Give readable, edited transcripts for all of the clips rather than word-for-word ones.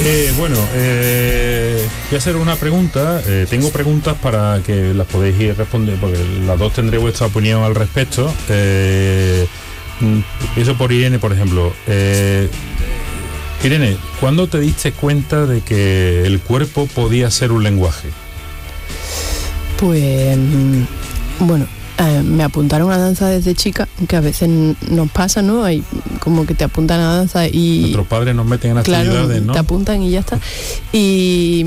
Voy a hacer una pregunta. Tengo preguntas para que las podéis ir responder, porque las dos tendré vuestra opinión al respecto. Eso por Irene, por ejemplo. Irene, ¿cuándo te diste cuenta de que el cuerpo podía ser un lenguaje? Pues, bueno, me apuntaron a danza desde chica, que a veces nos pasa, ¿no? Hay como que te apuntan a danza y... Nuestros padres nos meten en actividades, claro, ¿no? Te apuntan y ya está. Y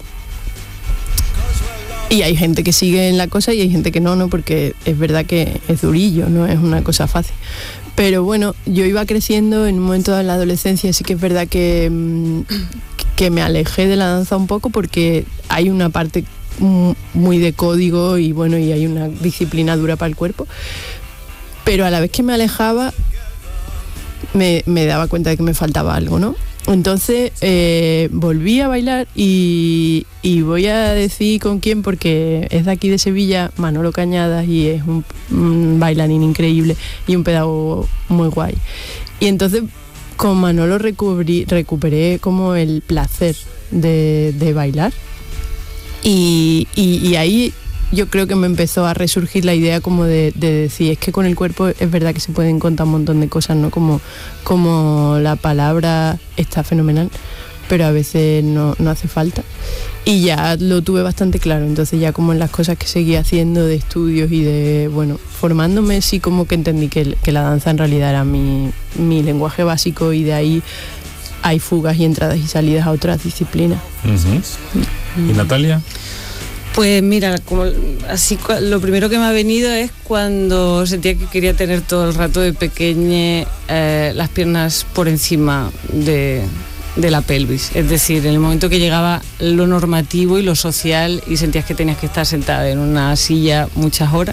hay gente que sigue en la cosa y hay gente que no, porque es verdad que es durillo, no es una cosa fácil. Pero bueno, yo iba creciendo en un momento de la adolescencia, sí que es verdad que me alejé de la danza un poco porque hay una parte muy de código y bueno, y hay una disciplina dura para el cuerpo, pero a la vez que me alejaba me daba cuenta de que me faltaba algo, ¿no? Entonces volví a bailar y voy a decir con quién, porque es de aquí de Sevilla, Manolo Cañadas, y es un bailarín increíble y un pedagogo muy guay. Y entonces con Manolo recuperé como el placer de bailar. Y ahí yo creo que me empezó a resurgir la idea como de decir, es que con el cuerpo es verdad que se pueden contar un montón de cosas, ¿no? Como la palabra está fenomenal, pero a veces no hace falta. Y ya lo tuve bastante claro, entonces ya como en las cosas que seguía haciendo de estudios y de, bueno, formándome, sí como que entendí que la danza en realidad era mi lenguaje básico, y de ahí hay fugas y entradas y salidas a otras disciplinas. ¿Y Natalia? Pues mira, lo primero que me ha venido es cuando sentía que quería tener todo el rato de pequeña las piernas por encima de la pelvis. Es decir, en el momento que llegaba lo normativo y lo social y sentías que tenías que estar sentada en una silla muchas horas,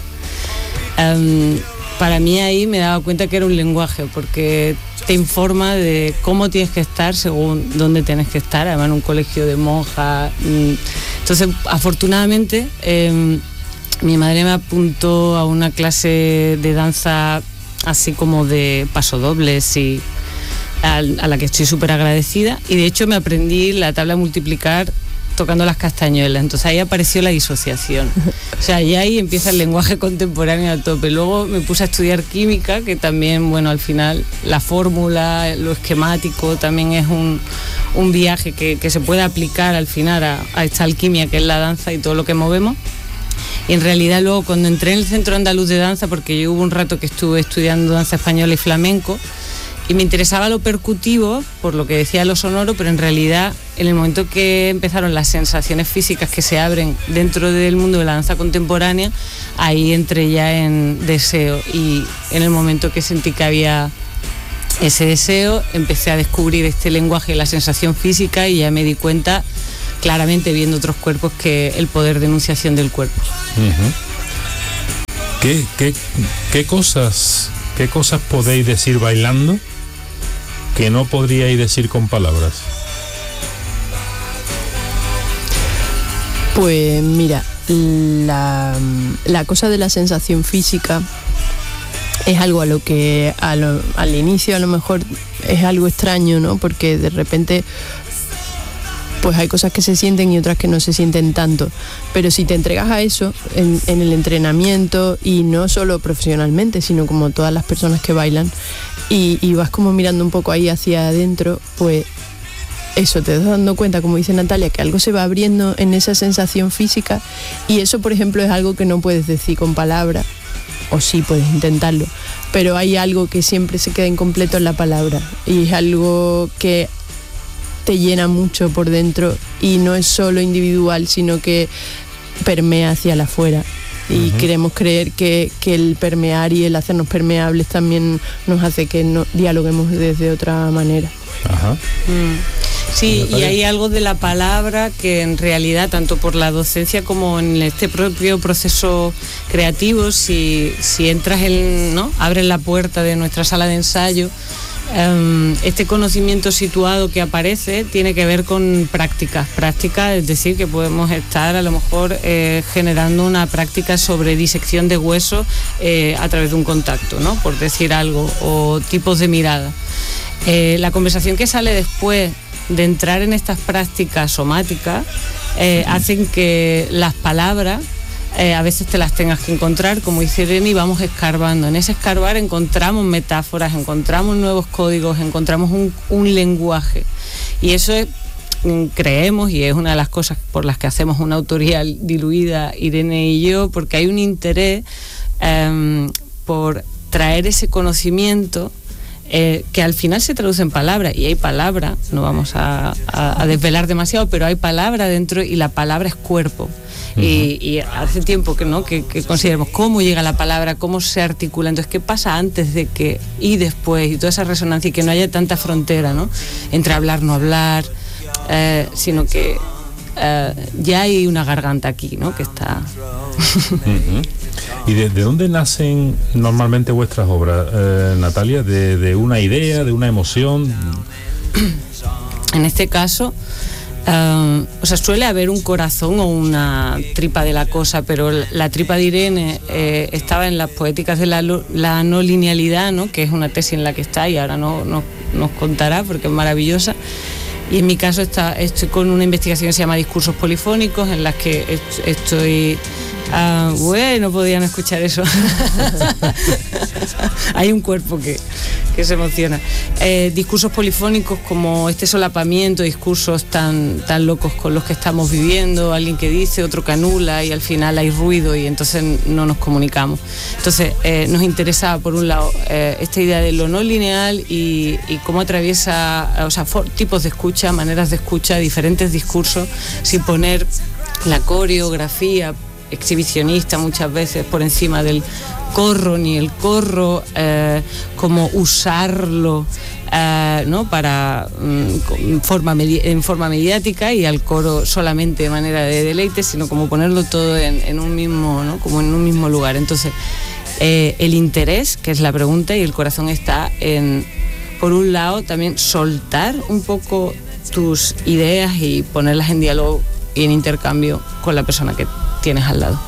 para mí ahí me daba cuenta que era un lenguaje, porque te informa de cómo tienes que estar según dónde tienes que estar, además en un colegio de monjas. Entonces, afortunadamente, mi madre me apuntó a una clase de danza así como de pasodobles y a la que estoy súper agradecida, y de hecho me aprendí la tabla de multiplicar tocando las castañuelas. Entonces ahí apareció la disociación. O sea, y ahí empieza el lenguaje contemporáneo a tope. Luego me puse a estudiar química, que también, bueno, al final la fórmula, lo esquemático también es un viaje que se puede aplicar al final a esta alquimia que es la danza y todo lo que movemos. Y en realidad luego cuando entré en el Centro Andaluz de Danza, porque yo hubo un rato que estuve estudiando danza española y flamenco, y me interesaba lo percutivo, por lo que decía lo sonoro, pero en realidad en el momento que empezaron las sensaciones físicas que se abren dentro del mundo de la danza contemporánea, ahí entré ya en deseo, y en el momento que sentí que había ese deseo, empecé a descubrir este lenguaje de la sensación física, y ya me di cuenta claramente viendo otros cuerpos que el poder de enunciación del cuerpo. ¿Qué cosas podéis decir bailando que no podríais decir con palabras? Pues mira, la cosa de la sensación física es algo a lo que al inicio a lo mejor es algo extraño, ¿no? Porque de repente pues hay cosas que se sienten y otras que no se sienten tanto, pero si te entregas a eso en el entrenamiento, y no solo profesionalmente, sino como todas las personas que bailan, y vas como mirando un poco ahí hacia adentro, pues eso, te das dando cuenta, como dice Natalia, que algo se va abriendo en esa sensación física, y eso por ejemplo es algo que no puedes decir con palabras, o sí puedes intentarlo, pero hay algo que siempre se queda incompleto en la palabra, y es algo que te llena mucho por dentro, y no es solo individual, sino que permea hacia la afuera. Y queremos creer que el permear y el hacernos permeables también nos hace que dialoguemos desde otra manera. Sí, y hay algo de la palabra que en realidad, tanto por la docencia como en este propio proceso creativo, si entras abres la puerta de nuestra sala de ensayo, este conocimiento situado que aparece tiene que ver con prácticas, es decir, que podemos estar a lo mejor generando una práctica sobre disección de hueso a través de un contacto, ¿no? Por decir algo, o tipos de mirada. La conversación que sale después de entrar en estas prácticas somáticas hacen que las palabras a veces te las tengas que encontrar, como dice Irene, y vamos escarbando. En ese escarbar encontramos metáforas, encontramos nuevos códigos, encontramos un lenguaje. Y eso es, creemos, y es una de las cosas por las que hacemos una autoría diluida, Irene y yo, porque hay un interés por traer ese conocimiento que al final se traduce en palabras, y hay palabra, no vamos a desvelar demasiado, pero hay palabra dentro, y la palabra es cuerpo. Y hace tiempo que consideramos cómo llega la palabra, cómo se articula, entonces qué pasa antes de que y después, y toda esa resonancia, y que no haya tanta frontera, ¿no?, entre hablar, no hablar, sino que ya hay una garganta aquí, ¿no?, que está... ¿Y de dónde nacen normalmente vuestras obras, Natalia? ¿De una idea, de una emoción? En este caso... suele haber un corazón o una tripa de la cosa, pero la tripa de Irene estaba en las poéticas de la no linealidad, ¿no?, que es una tesis en la que está, y ahora nos contará porque es maravillosa. Y en mi caso estoy con una investigación que se llama Discursos Polifónicos, en las que estoy... bueno, podían escuchar eso. Hay un cuerpo que se emociona. Discursos polifónicos, como este solapamiento, discursos tan locos con los que estamos viviendo, alguien que dice, otro que anula, y al final hay ruido y entonces no nos comunicamos. Entonces nos interesaba, por un lado, esta idea de lo no lineal y cómo atraviesa, tipos de escucha, maneras de escucha, diferentes discursos, sin poner la coreografía exhibicionista muchas veces por encima del corro, ni el corro como usarlo ¿no?, para en forma mediática, y al coro solamente de manera de deleite, sino como ponerlo todo en un mismo, ¿no?, como en un mismo lugar. Entonces el interés, que es la pregunta, y el corazón está en, por un lado, también soltar un poco tus ideas y ponerlas en diálogo y en intercambio con la persona que tienes al lado.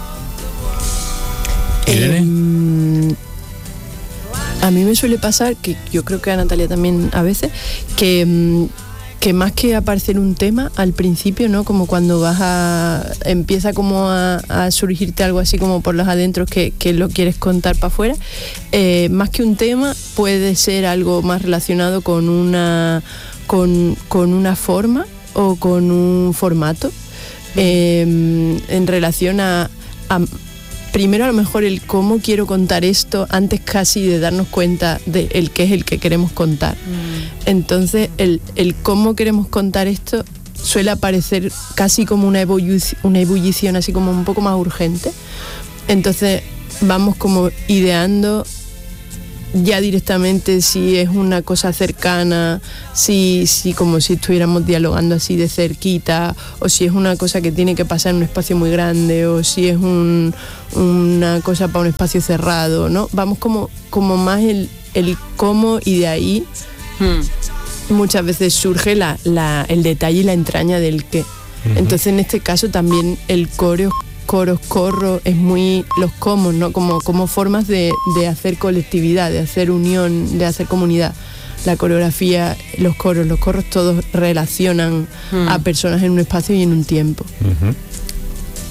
A mí me suele pasar, que yo creo que a Natalia también a veces, que más que aparecer un tema al principio, ¿no?, como cuando empieza como a surgirte algo así como por los adentros que lo quieres contar para afuera, más que un tema puede ser algo más relacionado con una forma o con un formato, en relación a primero, a lo mejor, el cómo quiero contar esto antes casi de darnos cuenta de el qué es el que queremos contar. Entonces el cómo queremos contar esto suele aparecer casi como una ebullición así como un poco más urgente. Entonces vamos como ideando ya directamente si es una cosa cercana, si como si estuviéramos dialogando así de cerquita, o si es una cosa que tiene que pasar en un espacio muy grande, o si es una cosa para un espacio cerrado, ¿no? Vamos como más el cómo, y de ahí muchas veces surge el detalle y la entraña del qué. Entonces en este caso también el corro es muy los cómo, ¿no? Como formas de hacer colectividad, de hacer unión, de hacer comunidad. La coreografía, los corros todos relacionan a personas en un espacio y en un tiempo.